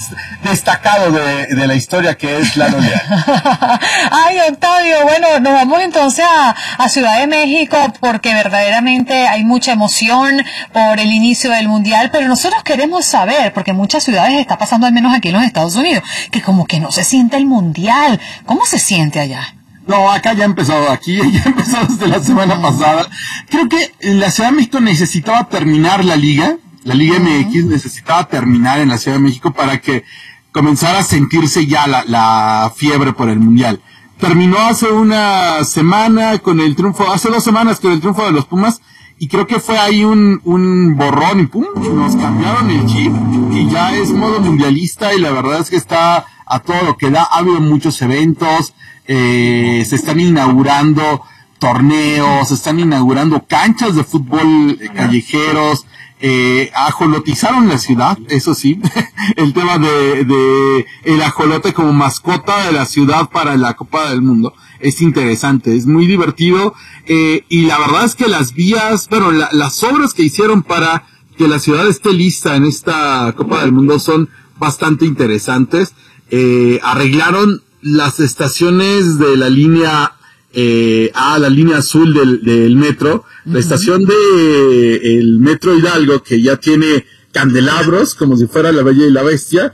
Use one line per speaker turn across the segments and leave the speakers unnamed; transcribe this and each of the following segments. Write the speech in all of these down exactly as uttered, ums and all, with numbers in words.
destacado de, de la historia que es la Loleal.
Ay, Octavio, bueno, nos vamos entonces a, a Ciudad de México porque verdaderamente hay mucha emoción por el inicio del Mundial, pero nosotros queremos saber, porque en muchas ciudades está pasando, al menos aquí en los Estados Unidos, que como que no se siente el Mundial. ¿Cómo se siente allá?
No, acá ya ha empezado, aquí ya ha empezado desde la semana pasada. Creo que la Ciudad de México necesitaba terminar la liga, la Liga uh-huh. M X necesitaba terminar en la Ciudad de México para que comenzara a sentirse ya la, la fiebre por el Mundial. Terminó hace una semana con el triunfo, hace dos semanas con el triunfo de los Pumas, y creo que fue ahí un, un borrón y pum, nos cambiaron el chip, y ya es modo mundialista, y la verdad es que está a todo lo que da. Ha habido muchos eventos, Eh, se están inaugurando torneos, se están inaugurando canchas de fútbol eh, callejeros, eh, ajolotizaron la ciudad, eso sí, el tema de, de el ajolote como mascota de la ciudad para la Copa del Mundo es interesante, es muy divertido, eh, y la verdad es que las vías, bueno, la, las obras que hicieron para que la ciudad esté lista en esta Copa del Mundo son bastante interesantes. Eh, arreglaron las estaciones de la línea eh, A, la línea azul del, del metro, uh-huh. la estación de el metro Hidalgo, que ya tiene candelabros, como si fuera La Bella y la Bestia,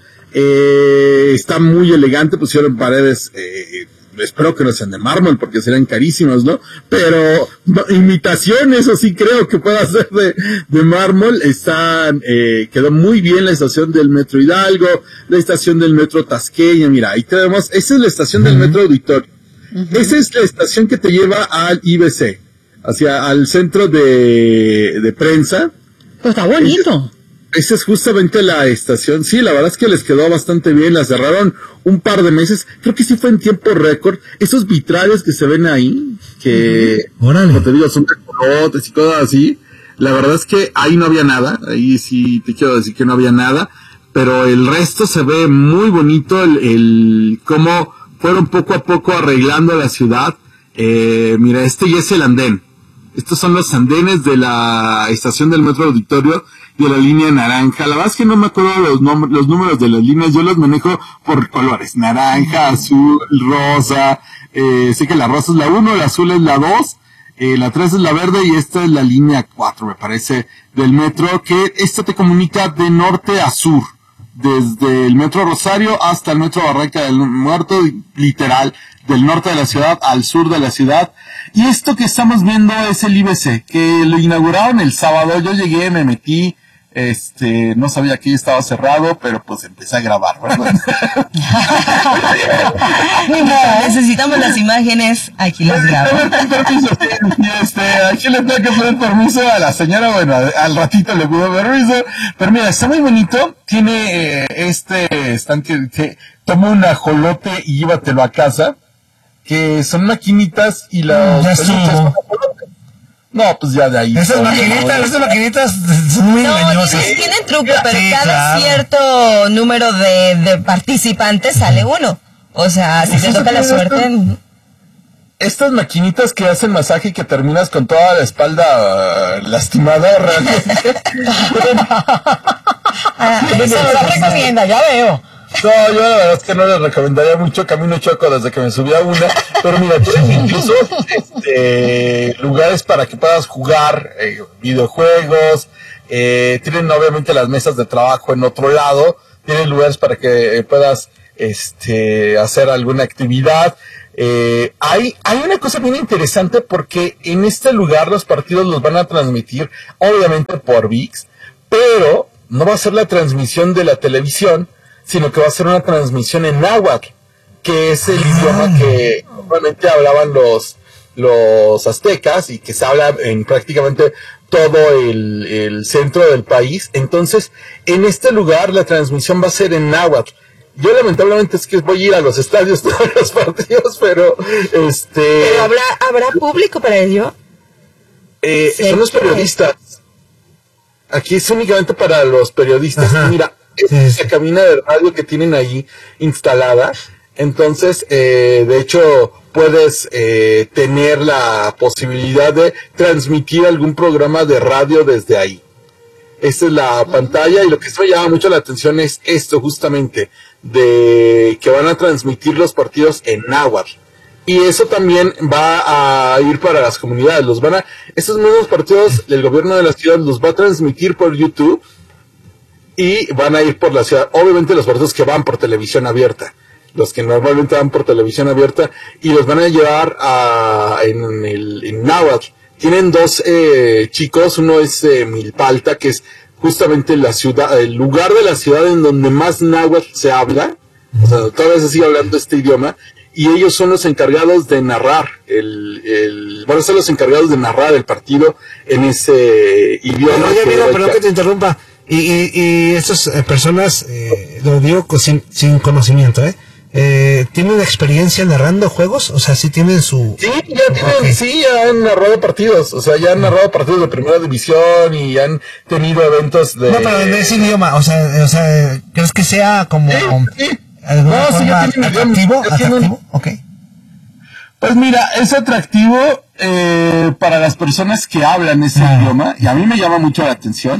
eh, está muy elegante, pusieron paredes, eh, espero que no sean de mármol, porque serían carísimas, ¿no? Pero imitación, eso sí creo que pueda ser de, de mármol. Están, eh, quedó muy bien la estación del metro Hidalgo, la estación del metro Tasqueña, mira, ahí tenemos, esa es la estación uh-huh. del metro Auditorio. Uh-huh. Esa es la estación que te lleva al I B C, hacia, al centro de, de prensa.
Pero está bonito.
Esa es justamente la estación. Sí, la verdad es que les quedó bastante bien. La cerraron un par de meses. Creo que sí fue en tiempo récord. Esos vitrales que se ven ahí, que, uh-huh. como te digo, son cacolotes y cosas así. La verdad es que ahí no había nada. Ahí sí te quiero decir que no había nada. Pero el resto se ve muy bonito. El, el cómo fueron poco a poco arreglando la ciudad. Eh, mira, este ya es el andén. Estos son los andenes de la estación del metro Auditorio y de la línea naranja. La verdad es que no me acuerdo los, nom- los números de las líneas, yo los manejo por colores, naranja, azul, rosa, eh, sé que la rosa es la uno, la azul es la dos, eh, la tres es la verde y esta es la línea cuatro, me parece, del metro, que esta te comunica de norte a sur, desde el metro Rosario hasta el metro Barranca del Muerto, literal, del norte de la ciudad al sur de la ciudad. Y esto que estamos viendo es el I B C, que lo inauguraron el sábado. Yo llegué, me metí, este, no sabía que ya estaba cerrado, pero pues empecé a grabar, ¿verdad?
No, necesitamos las imágenes, aquí las grabo.
Este, aquí le tengo que pedir permiso a la señora, bueno, al ratito le pido permiso, pero mira, está muy bonito, tiene eh, este stand que, que toma un ajolote y llévatelo a casa, que son maquinitas y las...
Ya estuvo.
No, pues ya de ahí.
Esas maquinitas, esas maquinitas son muy
no,
engañosas.
tienen, tienen truco, pero
sí,
cada
claro.
cierto número de, de participantes sale uno. O sea, si te toca la suerte...
Estas, estas maquinitas que hacen masaje y que terminas con toda la espalda uh, lastimada, realmente.
Eso lo recomienda, ya veo.
No, yo la verdad es que no les recomendaría mucho. Camino choco desde que me subí a una. Pero mira, tienen incluso este, lugares para que puedas jugar eh, videojuegos. Eh, tienen obviamente las mesas de trabajo en otro lado. Tienen lugares para que eh, puedas este, hacer alguna actividad. Eh, hay, hay una cosa bien interesante porque en este lugar los partidos los van a transmitir obviamente por V I X, pero no va a ser la transmisión de la televisión, sino que va a ser una transmisión en náhuatl, que es el ah. idioma que normalmente hablaban los, los aztecas y que se habla en prácticamente todo el, el centro del país. Entonces, en este lugar la transmisión va a ser en náhuatl. Yo lamentablemente es que voy a ir a los estadios todos los partidos, pero este...
¿Pero habrá, habrá público para ello?
Eh, son los periodistas. Aquí es únicamente para los periodistas. Ajá. Mira, es la cabina de radio que tienen ahí instalada. Entonces, eh, de hecho, puedes eh, tener la posibilidad de transmitir algún programa de radio desde ahí. Esta es la pantalla, y lo que sí me llama mucho la atención es esto justamente, de que van a transmitir los partidos en náhuatl. Y eso también va a ir para las comunidades. Los van a, estos mismos partidos, el gobierno de la ciudad los va a transmitir por YouTube y van a ir por la ciudad. Obviamente los partidos que van por televisión abierta, los que normalmente van por televisión abierta, y los van a llevar a, en el en náhuatl. Tienen dos eh, chicos, uno es eh, Milpalta, que es justamente la ciudad, el lugar de la ciudad en donde más náhuatl se habla, o sea, todavía se sigue hablando este idioma, y ellos son los encargados de narrar, el, el van a ser los encargados de narrar el partido en ese idioma.
Oye, amigo, perdón que te interrumpa, y, y, y estas eh, personas, eh, lo digo sin, sin conocimiento, ¿eh? Eh, ¿tienen experiencia narrando juegos? O sea, ¿sí tienen su...?
Sí, ya tienen,
okay.
sí, ya han narrado partidos, o sea, ya han narrado partidos de primera división y han tenido eventos de...
No, pero en ese idioma, o sea, o sea, ¿crees que sea como...
Sí, sí.
¿Alguna
No, sí,
forma
ya tienen
atractivo?
ya tienen-
¿Atractivo? Ok.
Pues mira, es atractivo eh, para las personas que hablan ese
Ah.
idioma, y a mí me llama mucho la atención,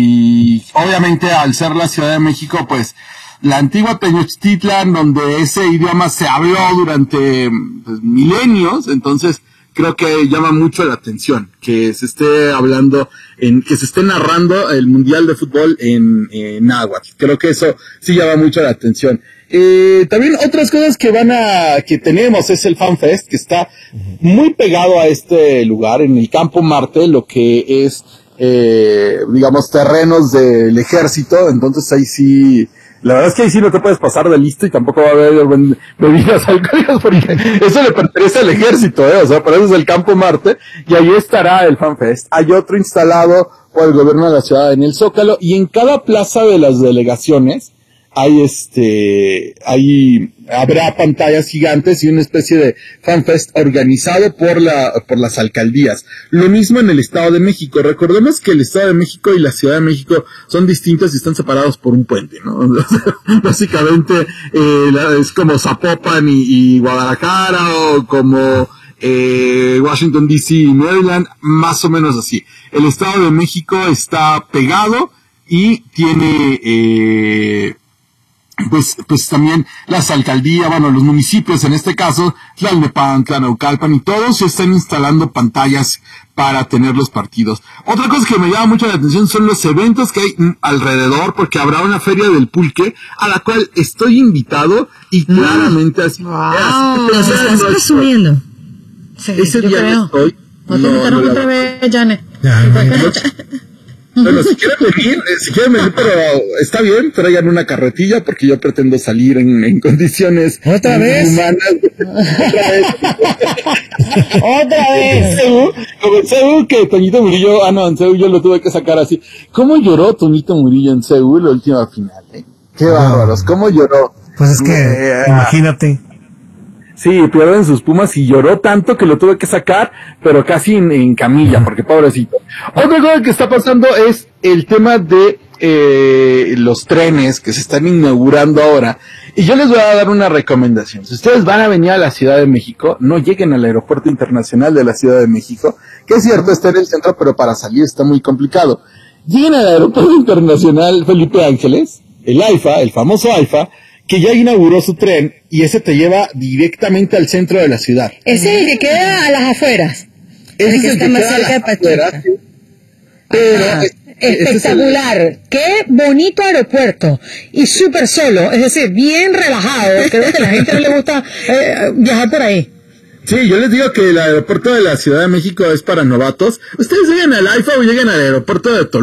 y obviamente al ser la Ciudad de México, pues la antigua Tenochtitlan, donde ese idioma se habló durante pues, milenios, entonces creo que llama mucho la atención que se esté hablando, en que se esté narrando el Mundial de Fútbol en, en náhuatl. Creo que eso sí llama mucho la atención. Eh, también otras cosas que van a, que tenemos es el FanFest, que está muy pegado a este lugar, en el Campo Marte, lo que es, eh, digamos, terrenos del ejército. Entonces ahí sí, la verdad es que ahí sí no te puedes pasar de listo, y tampoco va a haber ben- bebidas alcohólicas, porque eso le pertenece al ejército, eh, o sea, por eso es el Campo Marte, y ahí estará el FanFest. Hay otro instalado por el gobierno de la ciudad en el Zócalo, y en cada plaza de las delegaciones hay este, hay, habrá pantallas gigantes y una especie de FanFest organizado por la, por las alcaldías. Lo mismo en el Estado de México. Recordemos que el Estado de México y la Ciudad de México son distintos y están separados por un puente, ¿no? Básicamente, eh, la- es como Zapopan y, y Guadalajara, o como, eh, Washington D C y Maryland, más o menos así. El Estado de México está pegado y tiene, eh, pues pues también las alcaldías, bueno, los municipios, en este caso Tlalnepantla, Naucalpan, y todos están instalando pantallas para tener los partidos. Otra cosa que me llama mucho la atención son los eventos que hay mm, alrededor, porque habrá una feria del pulque a la cual estoy invitado, y claramente así, así que
Nos
te-
estás presumiendo.
Sí,
ese
yo
día
creo.
no estoy.
No te
No,
invitaron
no la-
otra vez, Janet.
Ya,
no, Bueno, si quieren venir, eh, si quieren venir, pero está bien, traigan una carretilla, porque yo pretendo salir en, en condiciones
¿Otra vez?
humanas. Otra vez.
Otra
En
vez.
Ceú, como en Ceú, que Toñito Murillo, ah no, en Ceú yo lo tuve que sacar así. ¿Cómo lloró Toñito Murillo en Ceú la última final? Eh? Qué bárbaros, ¿cómo lloró?
Pues es que,
Eh,
imagínate.
Sí, pierden sus Pumas, y lloró tanto que lo tuve que sacar, pero casi en, en camilla, porque pobrecito. Otra cosa que está pasando es el tema de eh, los trenes que se están inaugurando ahora. Y yo les voy a dar una recomendación. Si ustedes van a venir a la Ciudad de México, no lleguen al Aeropuerto Internacional de la Ciudad de México, que es cierto, está en el centro, pero para salir está muy complicado. Lleguen al Aeropuerto Internacional Felipe Ángeles, el AIFA, el famoso AIFA, que ya inauguró su tren, y ese te lleva directamente al centro de la ciudad.
Ese es el que queda a las afueras.
Ese
El que está más
queda
cerca de
a las afueras,
Pachuca.
sí. Pero
Ah,
es- ese es el-
espectacular. Qué bonito aeropuerto. Y súper solo. Es decir, bien relajado. Creo que a la gente no le gusta eh, viajar por ahí.
Sí, yo les digo que el aeropuerto de la Ciudad de México es para novatos. Ustedes lleguen al AIFA o lleguen al aeropuerto de Toluca.